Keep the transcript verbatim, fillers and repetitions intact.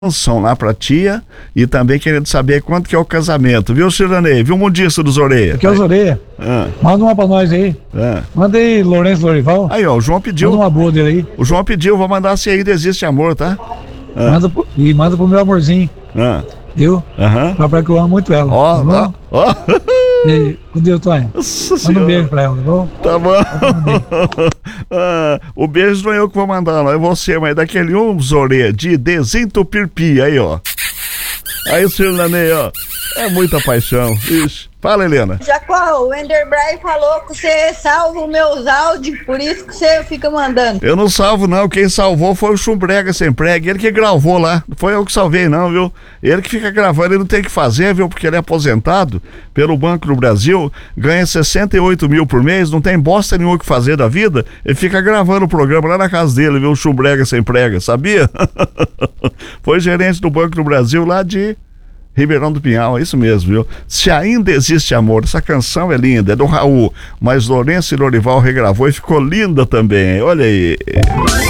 São lá pra tia e também querendo saber quanto que é o casamento, viu, Ciranei? Viu o mundista dos Orelha? Aqui é os Orelha. Ah. Manda uma pra nós aí. Ah. Manda aí, Lourenço Lorival. Aí, ó, o João pediu. Manda uma boa dele aí. O João pediu, vou mandar se ainda existe amor, tá? Ah. Manda pro, e manda pro meu amorzinho. Ah. Viu? Aham. Pra, pra que eu amo muito ela. Ó, tá bom? ó, ó. E aí, com Deus, Tonho. Manda um beijo pra ela, tá bom? Tá bom. Ah, o beijo não é eu que vou mandar, não. É você, mas daquele um Zorê de desentupir pia aí, ó. Aí o Ciranei, ó. É muita paixão. Ixi. Fala, Helena. Jacó, o Enderbray falou que você salva os meus áudios, por isso que você fica mandando. Eu não salvo, não. Quem salvou foi o Chumbrega Sem Prega. Ele que gravou lá. Não foi eu que salvei, não, viu? Ele que fica gravando, ele não tem o que fazer, viu? Porque ele é aposentado pelo Banco do Brasil, ganha sessenta e oito mil por mês, não tem bosta nenhuma que fazer da vida. Ele fica gravando o programa lá na casa dele, viu? O Chumbrega Sem Prega, sabia? Foi gerente do Banco do Brasil lá de Ribeirão do Pinhal, é isso mesmo, viu? Se ainda existe amor, essa canção é linda, é do Raul, mas Lourenço e Lorival regravou e ficou linda também, olha aí.